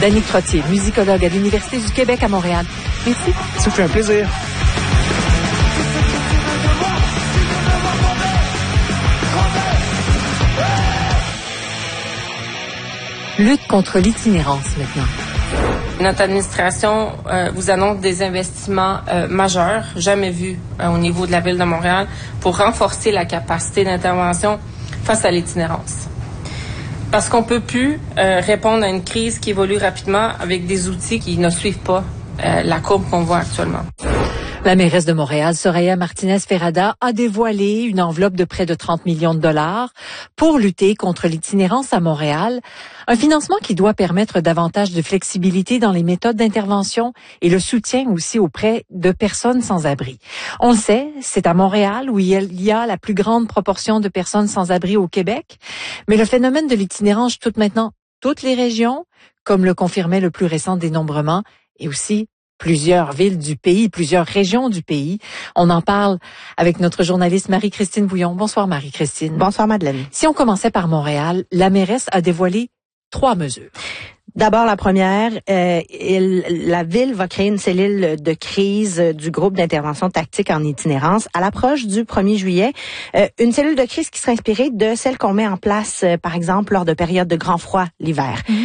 Danick Trottier, musicologue à l'Université du Québec à Montréal. Merci. Ça fait un plaisir. Lutte contre l'itinérance maintenant. Notre administration vous annonce des investissements majeurs, jamais vus au niveau de la Ville de Montréal, pour renforcer la capacité d'intervention face à l'itinérance. Parce qu'on ne peut plus répondre à une crise qui évolue rapidement avec des outils qui ne suivent pas la courbe qu'on voit actuellement. La mairesse de Montréal, Soraya Martinez-Ferrada, a dévoilé une enveloppe de près de 30 millions de dollars pour lutter contre l'itinérance à Montréal. Un financement qui doit permettre davantage de flexibilité dans les méthodes d'intervention et le soutien aussi auprès de personnes sans abri. On le sait, c'est à Montréal où il y a la plus grande proportion de personnes sans abri au Québec. Mais le phénomène de l'itinérance touche maintenant toutes les régions, comme le confirmait le plus récent dénombrement, et aussi plusieurs villes du pays, plusieurs régions du pays. On en parle avec notre journaliste Marie-Christine Bouillon. Bonsoir Marie-Christine. Bonsoir Madeleine. Si on commençait par Montréal, la mairesse a dévoilé 3 mesures. D'abord, la première, la Ville va créer une cellule de crise du groupe d'intervention tactique en itinérance à l'approche du 1er juillet. Une cellule de crise qui sera inspirée de celle qu'on met en place, par exemple, lors de périodes de grand froid l'hiver.